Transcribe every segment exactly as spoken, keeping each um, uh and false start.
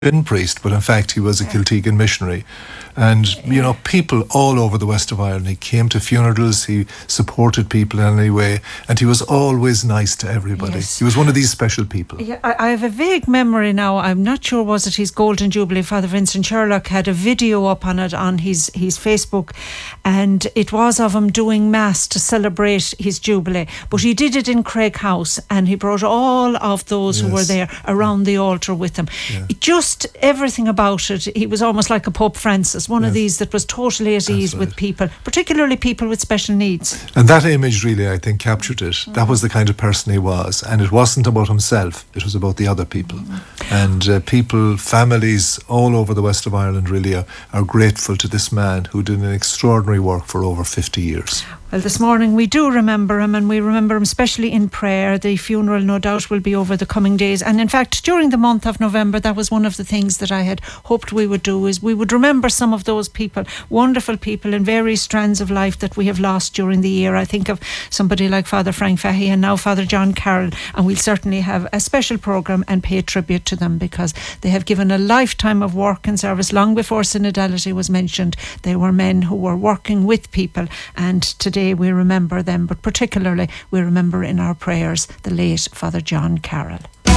been priest, but in fact he was a Kiltegan missionary. And, you know, people all over the west of Ireland, he came to funerals, he supported people in any way, and he was always nice to everybody. Yes. He was one of these special people. Yeah, I, I have a vague memory now. I'm not sure, was it his Golden Jubilee? Father Vincent Sherlock had a video up on it on his, his Facebook, and it was of him doing Mass to celebrate his Jubilee. But he did it in Craig House, and he brought all of those Yes. who were there around the altar with him. Yeah. It just everything about it, he was almost like a Pope Francis, one Yes. of these that was totally at ease right. with people, particularly people with special needs. And that image really, I think, captured it. That was the kind of person he was. And it wasn't about himself, it was about the other people. And uh, people, families all over the west of Ireland really are, are grateful to this man who did an extraordinary work for over fifty years. Well, this morning we do remember him, and we remember him especially in prayer. The funeral, no doubt, will be over the coming days. And in fact, during the month of November, that was one of the things that I had hoped we would do, is we would remember some of those people, wonderful people in various strands of life that we have lost during the year. I think of somebody like Father Frank Fahey and now Father John Carroll, and we'll certainly have a special programme and pay tribute to them, because they have given a lifetime of work and service. Long before synodality was mentioned, they were men who were working with people, and today we remember them, but particularly we remember in our prayers the late Father John Carroll.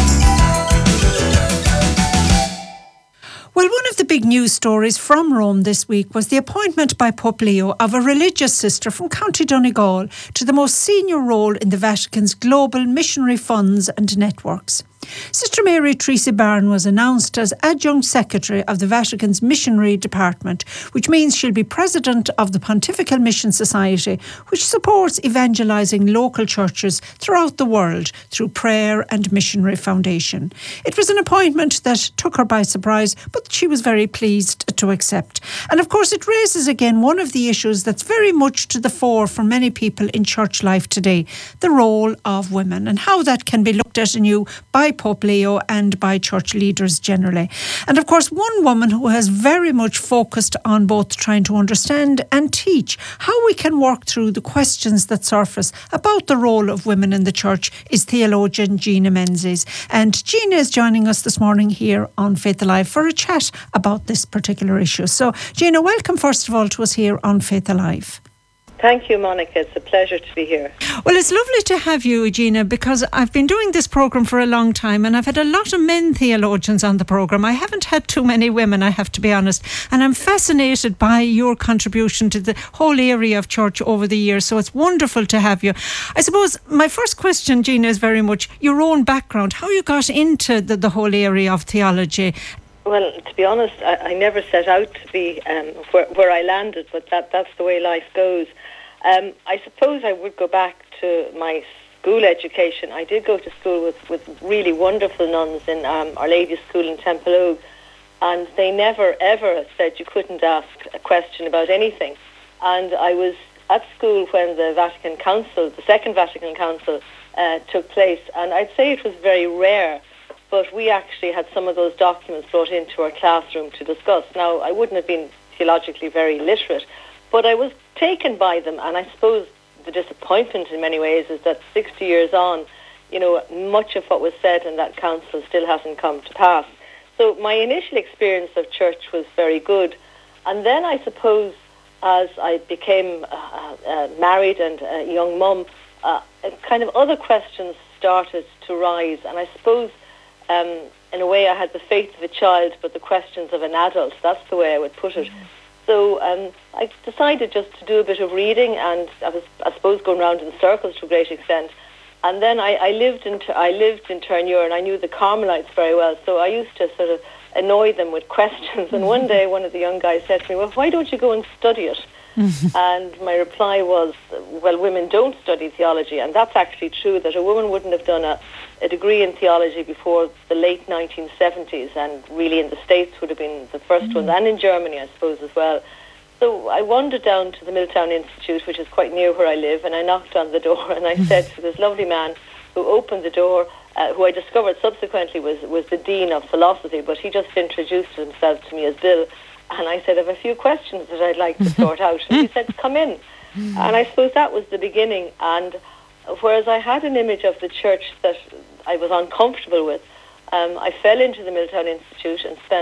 Well, one of the big news stories from Rome this week was the appointment by Pope Leo of a religious sister from County Donegal to the most senior role in the Vatican's global missionary funds and networks. Sister Mary Tracy Byrne was announced as Adjunct Secretary of the Vatican's Missionary Department, which means she'll be President of the Pontifical Mission Society, which supports evangelising local churches throughout the world through prayer and missionary foundation. It was an appointment that took her by surprise, but she was very pleased to accept. And of course, it raises again one of the issues that's very much to the fore for many people in church life today, the role of women and how that can be looked at anew by Pope Leo and by church leaders generally. And of course, one woman who has very much focused on both trying to understand and teach how we can work through the questions that surface about the role of women in the church is theologian Gina Menzies. And Gina is joining us this morning here on Faith Alive for a chat about this particular issue. So Gina, welcome first of all to us here on Faith Alive. Thank you, Monica. It's a pleasure to be here. Well, it's lovely to have you, Gina, because I've been doing this programme for a long time and I've had a lot of men theologians on the programme. I haven't had too many women, I have to be honest. And I'm fascinated by your contribution to the whole area of church over the years. So it's wonderful to have you. I suppose my first question, Gina, is very much your own background, how you got into the, the whole area of theology. Well, to be honest, I, I never set out to be um, where, where I landed, but that, that's the way life goes. Um, I suppose I would go back to my school education. I did go to school with, with really wonderful nuns in um, Our Lady's School in Templeogue, and they never, ever said you couldn't ask a question about anything. And I was at school when the Vatican Council, the Second Vatican Council, uh, took place, and I'd say it was very rare, but we actually had some of those documents brought into our classroom to discuss. Now, I wouldn't have been theologically very literate, but I was taken by them, and I suppose the disappointment in many ways is that sixty years on, you know, much of what was said in that council still hasn't come to pass. So my initial experience of church was very good, and then I suppose as I became uh, uh, married and a young mum, uh, kind of other questions started to rise, and I suppose um, in a way I had the faith of a child but the questions of an adult. That's the way I would put it. Mm-hmm. So um, I decided just to do a bit of reading, and I was, I suppose, going around in circles to a great extent. And then I, I lived in I lived in Turnure, and I knew the Carmelites very well. So I used to sort of annoy them with questions. And one day, one of the young guys said to me, "Well, why don't you go and study it?" And my reply was, well, women don't study theology. And that's actually true, that a woman wouldn't have done a, a degree in theology before the late nineteen seventies, and really in the States would have been the first mm. one, and in Germany, I suppose, as well. So I wandered down to the Milltown Institute, which is quite near where I live, and I knocked on the door, and I said to this lovely man who opened the door, uh, who I discovered subsequently was, was the Dean of Philosophy, but he just introduced himself to me as Bill. And I said, I have a few questions that I'd like to sort out. And he said, come in. And I suppose that was the beginning. And whereas I had an image of the church that I was uncomfortable with, Um, I fell into the Milltown Institute and spent